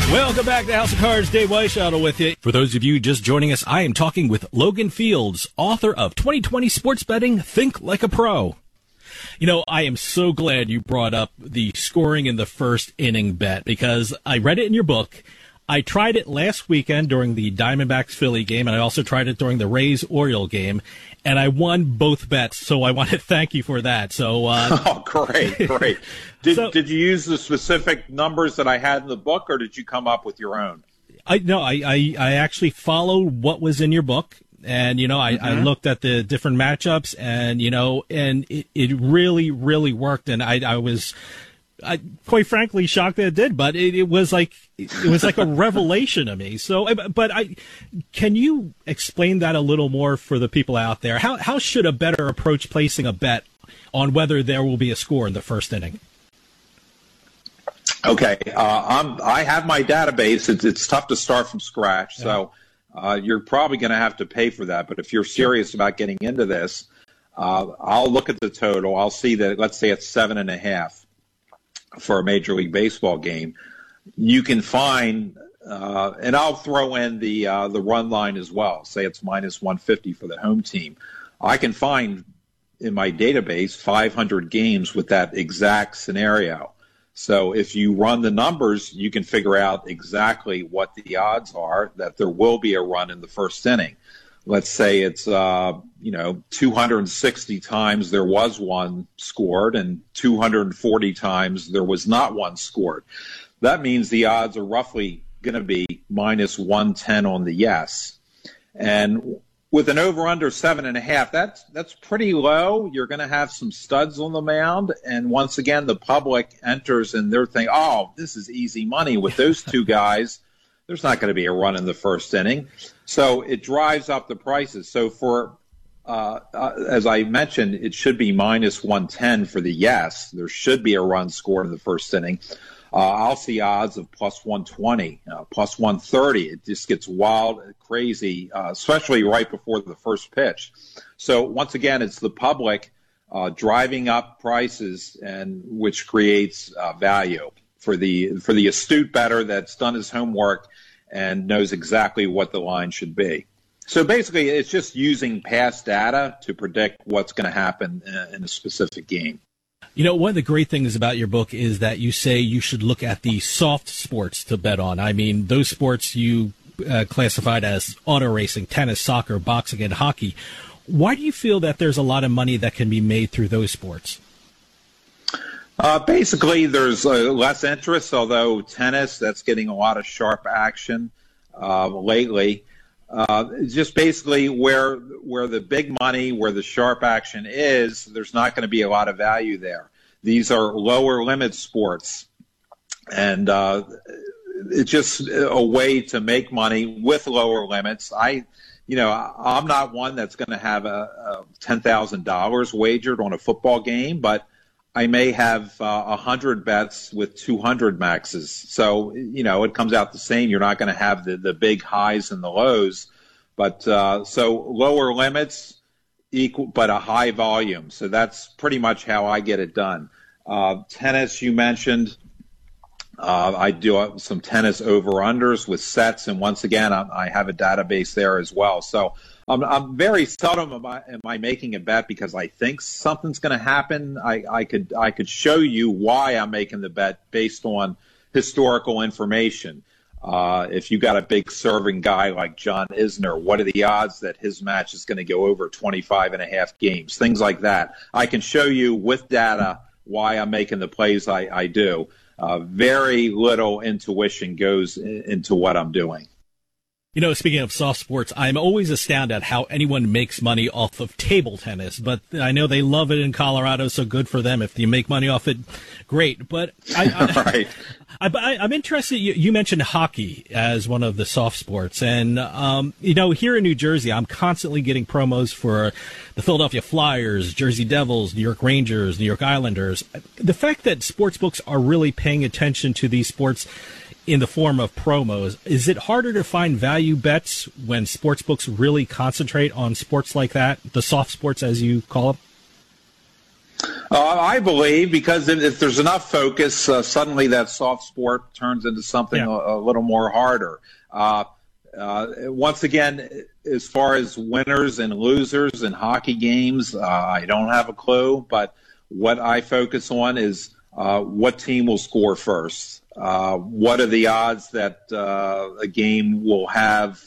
Welcome back to House of Cards. Dave Weishottle with you. For those of you just joining us, I am talking with Logan Fields, author of 2020 Sports Betting, Think Like a Pro. You know, I am so glad you brought up the scoring in the first inning bet because I read it in your book. I tried it last weekend during the Diamondbacks-Philly game, and I also tried it during the Rays-Oriole game, and I won both bets, so I want to thank you for that. So, oh, great. Did you use the specific numbers that I had in the book, or did you come up with your own? I actually followed what was in your book. And, I looked at the different matchups and it really, really worked. And I was quite frankly shocked that it did, but it was like a revelation to me. So, can you explain that a little more for the people out there? How should a bettor approach placing a bet on whether there will be a score in the first inning? Okay. I have my database. It's tough to start from scratch. So, you're probably going to have to pay for that. But if you're serious about getting into this, I'll look at the total. I'll see that, let's say it's 7.5 for a Major League Baseball game. You can find, and I'll throw in the run line as well. Say it's minus 150 for the home team. I can find in my database 500 games with that exact scenario. So if you run the numbers, you can figure out exactly what the odds are that there will be a run in the first inning. Let's say it's 260 times there was one scored and 240 times there was not one scored. That means the odds are roughly going to be minus 110 on the yes. And with an over-under 7.5, that's pretty low. You're going to have some studs on the mound, and once again, the public enters and they're thinking, "Oh, this is easy money with those two guys. There's not going to be a run in the first inning," so it drives up the prices. So for as I mentioned, it should be minus 110 for the yes. There should be a run scored in the first inning. I'll see odds of plus 120, plus 130. It just gets wild, crazy, especially right before the first pitch. So once again, it's the public driving up prices, and which creates value for the astute bettor that's done his homework and knows exactly what the line should be. So basically, it's just using past data to predict what's going to happen in a specific game. One of the great things about your book is that you say you should look at the soft sports to bet on. I mean, those sports you classified as auto racing, tennis, soccer, boxing, and hockey. Why do you feel that there's a lot of money that can be made through those sports? Basically, there's less interest, although tennis, that's getting a lot of sharp action lately. Just basically where the big money, where the sharp action is, there's not going to be a lot of value there. These are lower limit sports, and it's just a way to make money with lower limits. I'm not one that's going to have a $10,000 wagered on a football game, but I may have 100 bets with 200 maxes. So, it comes out the same. You're not going to have the big highs and the lows. But so lower limits equal, but a high volume. So that's pretty much how I get it done. Tennis, you mentioned. I do some tennis over-unders with sets. And once again, I have a database there as well. So I'm very seldom am I making a bet because I think something's going to happen. I could show you why I'm making the bet based on historical information. If you got a big serving guy like John Isner, what are the odds that his match is going to go over 25.5 games? Things like that. I can show you with data why I'm making the plays I do. Very little intuition goes into what I'm doing. Speaking of soft sports, I'm always astounded at how anyone makes money off of table tennis, but I know they love it in Colorado, so good for them. If you make money off it, great. But right. I'm interested. You mentioned hockey as one of the soft sports, and here in New Jersey, I'm constantly getting promos for the Philadelphia Flyers, Jersey Devils, New York Rangers, New York Islanders. The fact that sportsbooks are really paying attention to these sports in the form of promos, is it harder to find value bets when sportsbooks really concentrate on sports like that, the soft sports as you call them? I believe because if there's enough focus, suddenly that soft sport turns into something a little more harder. Once again, as far as winners and losers in hockey games, I don't have a clue. But what I focus on is what team will score first. What are the odds that a game will have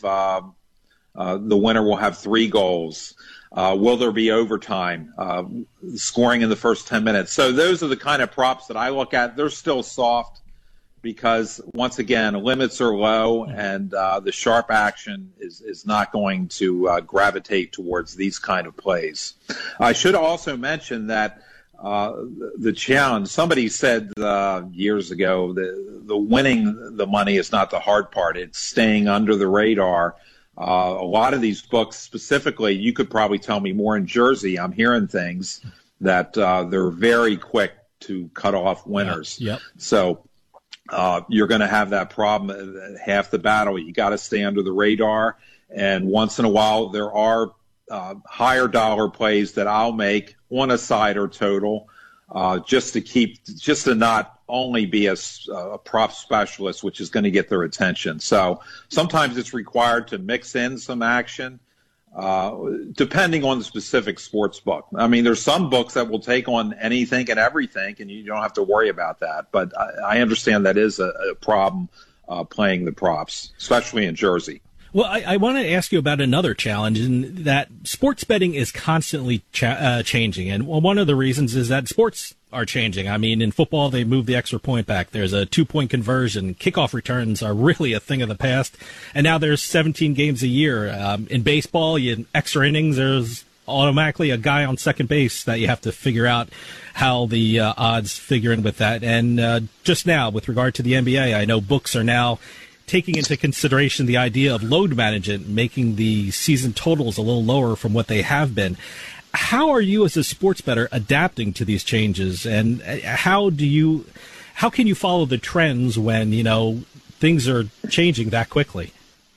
the winner will have 3 goals? Will there be overtime? Scoring in the first 10 minutes. So those are the kind of props that I look at. They're still soft because, once again, limits are low and the sharp action is not going to gravitate towards these kind of plays. I should also mention that the challenge, somebody said years ago, the winning the money is not the hard part. It's staying under the radar. A lot of these books specifically, you could probably tell me more in Jersey. I'm hearing things that they're very quick to cut off winners. Yep. So you're going to have that problem half the battle. You got to stay under the radar. And once in a while, there are higher dollar plays that I'll make on a side or total just to not only be a prop specialist, which is going to get their attention. So sometimes it's required to mix in some action, depending on the specific sports book. I mean, there's some books that will take on anything and everything, and you don't have to worry about that. But I understand that is a problem playing the props, especially in Jersey. Well, I want to ask you about another challenge, in that sports betting is constantly changing. And one of the reasons is that sports are changing. I mean, in football, they moved the extra point back. There's a 2-point conversion. Kickoff returns are really a thing of the past. And now there's 17 games a year. In baseball, in extra innings, there's automatically a guy on second base that you have to figure out how the odds figure in with that. And just now, with regard to the NBA, I know books are now taking into consideration the idea of load management, making the season totals a little lower from what they have been. How are you as a sports bettor adapting to these changes, and how can you follow the trends when, things are changing that quickly?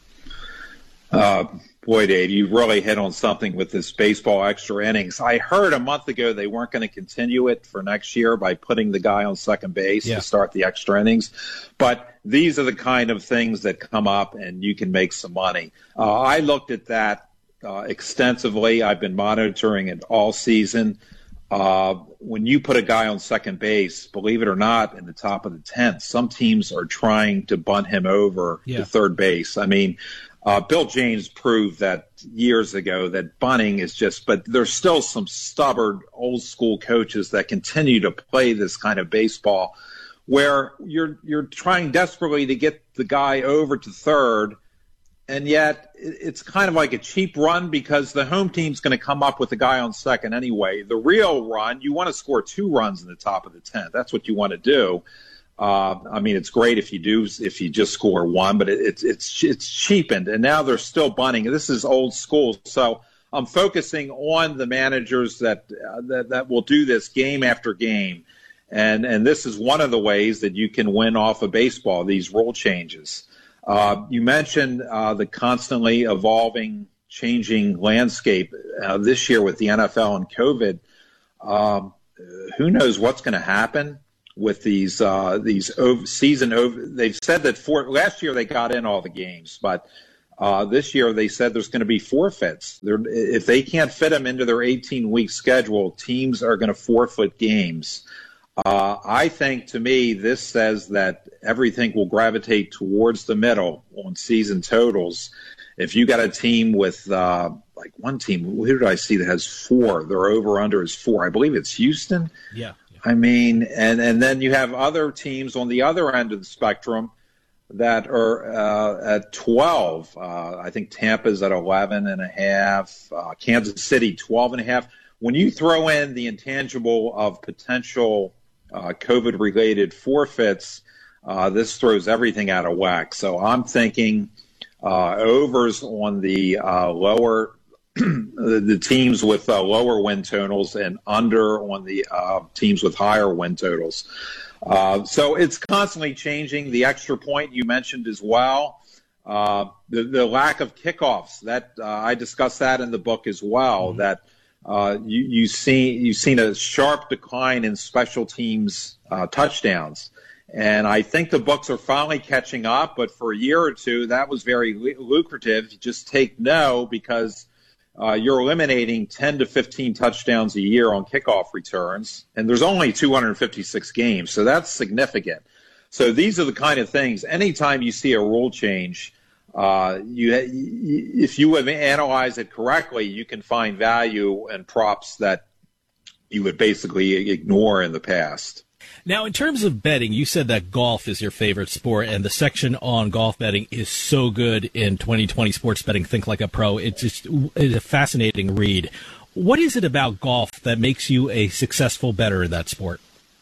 Boy, Dave, you really hit on something with this baseball extra innings. I heard a month ago they weren't going to continue it for next year by putting the guy on second base to start the extra innings. But these are the kind of things that come up and you can make some money. I looked at that extensively. I've been monitoring it all season. When you put a guy on second base, believe it or not, in the top of the 10th, some teams are trying to bunt him over to third base. I mean, Bill James proved that years ago that bunting is but there's still some stubborn old school coaches that continue to play this kind of baseball where you're trying desperately to get the guy over to third, and yet it's kind of like a cheap run because the home team's going to come up with the guy on second anyway. The real run, you want to score 2 runs in the top of the 10th. That's what you want to do. I mean, it's great if you just score 1, but it's cheapened, and now they're still bunting. This is old school. So I'm focusing on the managers that will do this game after game, and this is one of the ways that you can win off of baseball. These rule changes. You mentioned the constantly evolving, changing landscape this year with the NFL and COVID. Who knows what's going to happen with these season over? They've said that last year they got in all the games, but this year they said there's going to be forfeits. If they can't fit them into their 18-week schedule, teams are going to forfeit games. I think, to me, this says that everything will gravitate towards the middle on season totals. If you got a team with like one team, who did I see that has 4? Their over-under is 4. I believe it's Houston. Yeah. I mean, and then you have other teams on the other end of the spectrum that are at 12. I think Tampa's at 11.5. Kansas City 12.5. When you throw in the intangible of potential COVID-related forfeits, this throws everything out of whack. So I'm thinking overs on the lower. The teams with lower win totals and under on the teams with higher win totals. So it's constantly changing. The extra point you mentioned as well. The lack of kickoffs, that I discussed that in the book as well, that you've seen a sharp decline in special teams touchdowns. And I think the books are finally catching up, but for a year or two, that was very lucrative. You just take no because you're eliminating 10 to 15 touchdowns a year on kickoff returns, and there's only 256 games, so that's significant. So these are the kind of things, anytime you see a rule change, if you would analyze it correctly, you can find value and props that you would basically ignore in the past. Now, in terms of betting, you said that golf is your favorite sport, and the section on golf betting is so good in 2020 Sports Betting Think Like a Pro. It's a fascinating read. What is it about golf that makes you a successful bettor in that sport?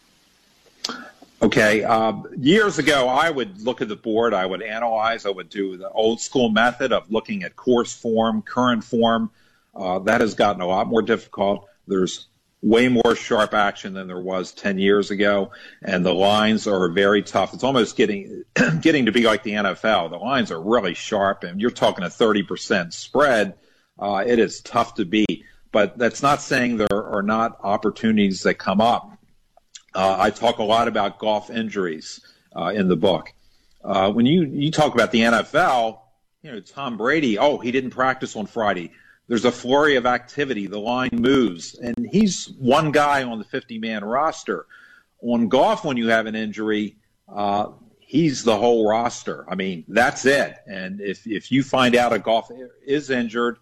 Okay. Years ago, I would look at the board, I would analyze, I would do the old school method of looking at course form, current form. That has gotten a lot more difficult. There's way more sharp action than there was 10 years ago, and the lines are very tough. It's almost getting to be like the NFL. The lines are really sharp, and you're talking a 30% spread. It is tough to beat, but that's not saying there are not opportunities that come up. I talk a lot about golf injuries in the book. When you talk about the NFL, Tom Brady, he didn't practice on Friday. There's a flurry of activity. The line moves, and he's one guy on the 50-man roster. On golf, when you have an injury, he's the whole roster. I mean, that's it. And if you find out a golfer is injured,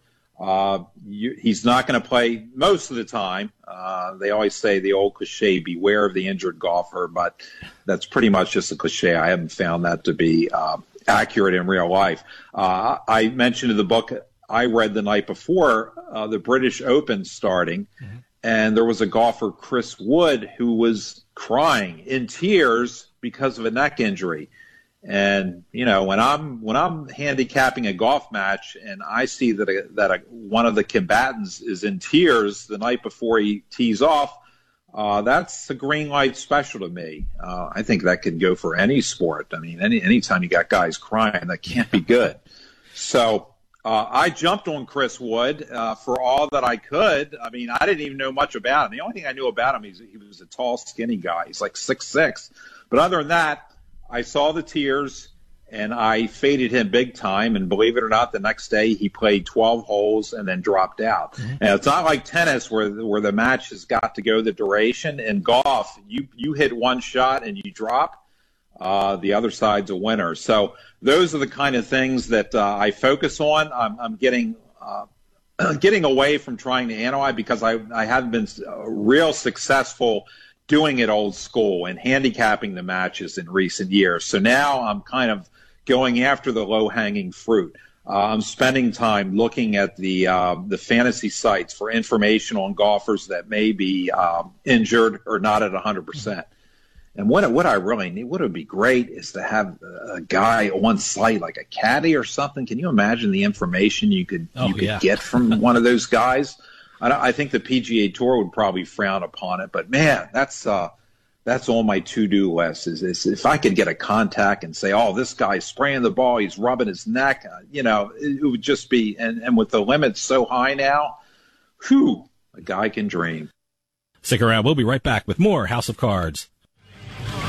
he's not going to play most of the time. They always say the old cliche, beware of the injured golfer, but that's pretty much just a cliche. I haven't found that to be accurate in real life. I mentioned in the book I read the night before the British Open starting, and there was a golfer, Chris Wood, who was crying in tears because of a neck injury. And when I'm handicapping a golf match and I see that one of the combatants is in tears the night before he tees off, that's a green light special to me. I think that could go for any sport. I mean, anytime you got guys crying, that can't be good. So I jumped on Chris Wood for all that I could. I mean, I didn't even know much about him. The only thing I knew about him, he was a tall, skinny guy. He's like 6'6". But other than that, I saw the tears, and I faded him big time. And believe it or not, the next day he played 12 holes and then dropped out. And it's not like tennis where the match has got to go the duration. In golf, you hit one shot and you drop, the other side's a winner. So those are the kind of things that I focus on. I'm getting away from trying to analyze because I haven't been real successful doing it old school and handicapping the matches in recent years. So now I'm kind of going after the low-hanging fruit. I'm spending time looking at the fantasy sites for information on golfers that may be injured or not at 100%. And what I really need, what would be great is to have a guy on site, like a caddy or something. Can you imagine the information you could get from one of those guys? I think the PGA Tour would probably frown upon it, but man, that's on my to-do list. Is if I could get a contact and say, this guy's spraying the ball, he's rubbing his neck, it would just be. And with the limits so high now, a guy can dream. Stick around. We'll be right back with more House of Cards.